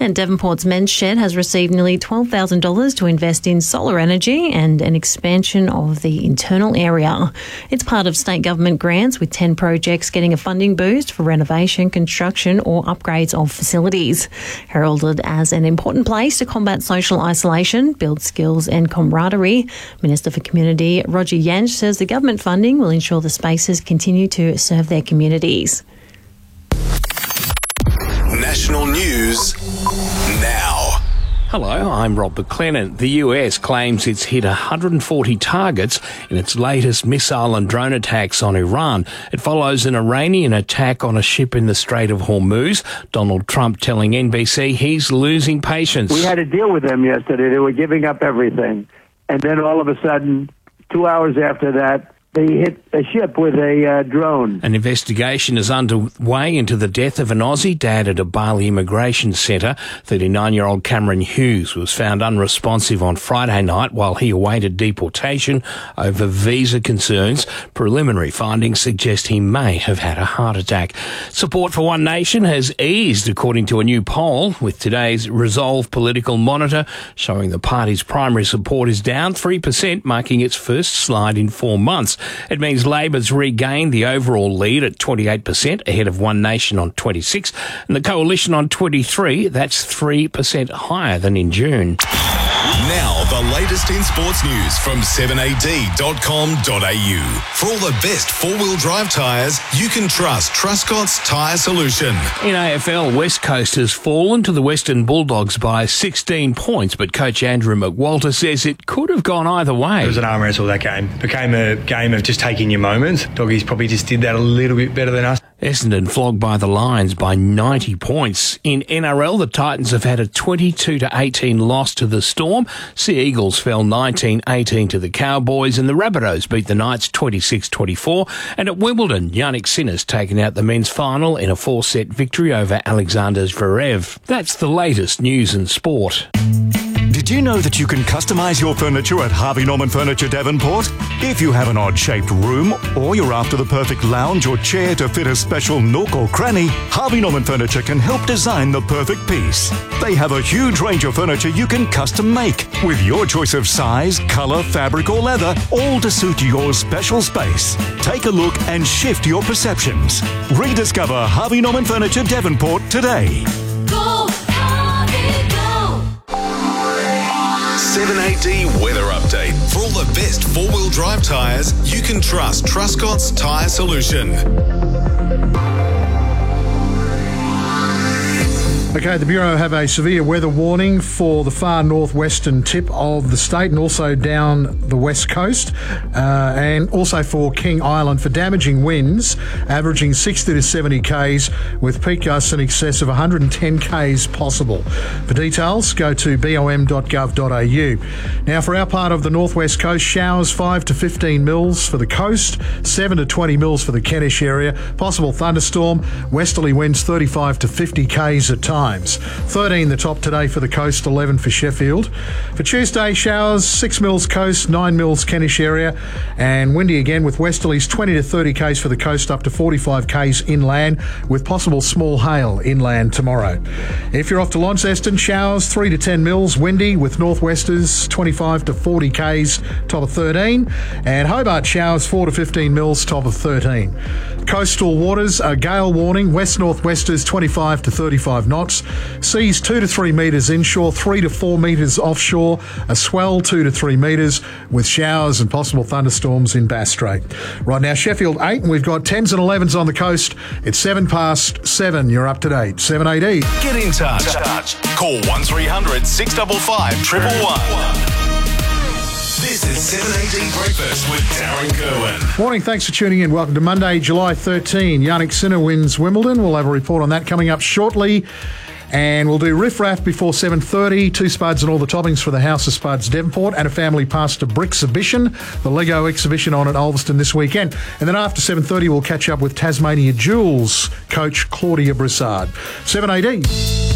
And Devonport's Men's Shed has received nearly $12,000 to invest in solar energy and an expansion of the internal area. It's part of state government grants, with 10 projects getting a funding boost for renovation, construction or upgrades of facilities. Heralded as an important place to combat social isolation, build skills and camaraderie, Minister for Community Roger Yanch says the government funding will ensure the spaces continue to serve their communities. National news now. Hello, I'm Rob McLennan. The US claims it's hit 140 targets in its latest missile and drone attacks on Iran. It follows an Iranian attack on a ship in the Strait of Hormuz. Donald Trump telling NBC he's losing patience. We had a deal with them yesterday. They were giving up everything. And then all of a sudden, 2 hours after that, they hit a ship with a drone. An investigation is underway into the death of an Aussie dad at a Bali immigration centre. 39-year-old Cameron Hughes was found unresponsive on Friday night while he awaited deportation over visa concerns. Preliminary findings suggest he may have had a heart attack. Support for One Nation has eased, according to a new poll, with today's Resolve Political Monitor showing the party's primary support is down 3%, marking its first slide in 4 months. It means Labor's regained the overall lead at 28%, ahead of One Nation on 26%, and the Coalition on 23%. That's 3% higher than in June. Now, the latest in sports news from 7ad.com.au. For all the best four-wheel drive tyres, you can trust Truscott's Tyre Solution. In AFL, West Coast has fallen to the Western Bulldogs by 16 points, but coach Andrew McWalter says it could have gone either way. It was an arm wrestle, that game. It became a game of just taking your moments. Doggies probably just did that a little bit better than us. Essendon flogged by the Lions by 90 points. In NRL, the Titans have had a 22-18 loss to the Storm. Sea Eagles fell 19-18 to the Cowboys, and the Rabbitohs beat the Knights 26-24. And at Wimbledon, Yannick Sinner's taken out the men's final in a 4-set victory over Alexander Zverev. That's the latest news and sport. Did you know that you can customise your furniture at Harvey Norman Furniture Devonport? If you have an odd-shaped room, or you're after the perfect lounge or chair to fit a special nook or cranny, Harvey Norman Furniture can help design the perfect piece. They have a huge range of furniture you can custom make, with your choice of size, colour, fabric or leather, all to suit your special space. Take a look and shift your perceptions. Rediscover Harvey Norman Furniture Devonport today. Go, Harvey, go! 7AD weather update. For all the best four-wheel drive tyres, you can trust Truscott's Tyre Solution. Okay, the Bureau have a severe weather warning for the far northwestern tip of the state and also down the west coast, and also for King Island for damaging winds averaging 60 to 70 k's with peak gusts in excess of 110 k's possible. For details, go to bom.gov.au. Now, for our part of the northwest coast, showers 5 to 15 mils for the coast, 7 to 20 mils for the Kentish area, possible thunderstorm, westerly winds 35 to 50 k's at times. 13 the top today for the coast, 11 for Sheffield. For Tuesday, showers 6 mils coast, 9 mils Kentish area, and windy again with westerlies 20 to 30 k's for the coast, up to 45 k's inland, with possible small hail inland tomorrow. If you're off to Launceston, showers 3 to 10 mils, windy with northwesters 25 to 40 k's, top of 13, and Hobart showers 4 to 15 mils, top of 13. Coastal waters, a gale warning, west northwesters 25 to 35 knots. Seas 2 to 3 metres inshore, 3 to 4 metres offshore, a swell 2 to 3 metres with showers and possible thunderstorms in Bass Strait. Right now, Sheffield 8, and we've got 10s and 11s on the coast. It's 7 past 7. You're up to date. 7AD. Get in touch. Call 1300 655 111. This is 7AD Breakfast with Darren Kerwin. Morning, thanks for tuning in. Welcome to Monday, July 13. Yannick Sinner wins Wimbledon. We'll have a report on that coming up shortly. And we'll do Riff Raff before 7:30, 2 spuds and all the toppings for the House of Spuds Devonport, and a family pass to Bricksubition, the Lego exhibition on at Ulverston this weekend. And then after 7:30, we'll catch up with Tasmania Jewels coach Claudia Broussard. 7AD.